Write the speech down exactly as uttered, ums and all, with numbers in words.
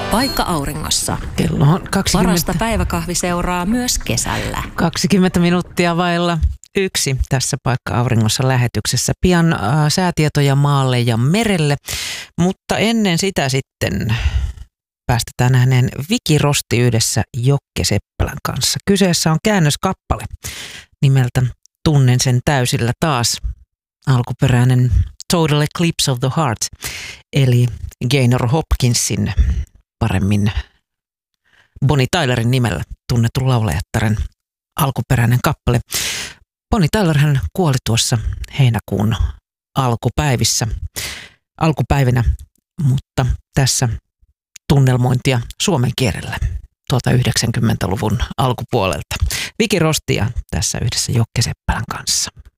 Paikka auringossa. Kello on kaksikymmentä. Parasta päiväkahvi seuraa myös kesällä. kaksikymmentä minuuttia vailla yksi tässä Paikka auringossa lähetyksessä. Pian äh, säätietoja maalle ja merelle, mutta ennen sitä sitten päästetään hänen Viki Rosti yhdessä Jokke Seppälän kanssa. Kyseessä on käännöskappale nimeltä Tunnen sen täysillä taas. Alkuperäinen Total Eclipse of the Heart, eli Gaynor Hopkinsin, paremmin Bonnie Tylerin nimellä tunnetun laulajattaren alkuperäinen kappale. Bonnie Tyler hän kuoli tuossa heinäkuun alkupäivissä, alkupäivinä, mutta tässä tunnelmointia suomen kielellä tuolta yhdeksänkymmentäluvun alkupuolelta. Viki Rostia tässä yhdessä Jokke Seppälän kanssa.